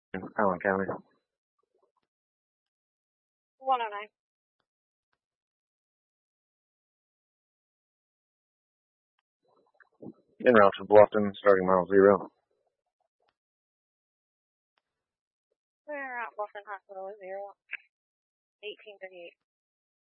Allen County. 109. En route to Bluffton, starting mile 0. We're at Boston Hospital at 1838.